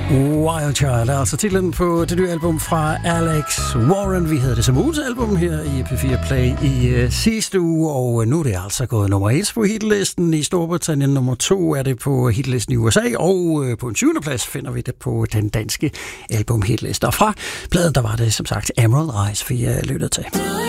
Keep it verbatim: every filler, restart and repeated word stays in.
Wild Child er altså titlen på det nye album fra Alex Warren. Vi havde det som ugens album her i P fire Play i uh, sidste uge, og nu er det altså gået nummer et på hitlisten i Storbritannien. Nummer to er det på hitlisten i U S A, og uh, på en syvende plads finder vi det på den danske album hitliste. Og fra pladen, der var det som sagt Emerald Eyes, vi uh, lyttede til.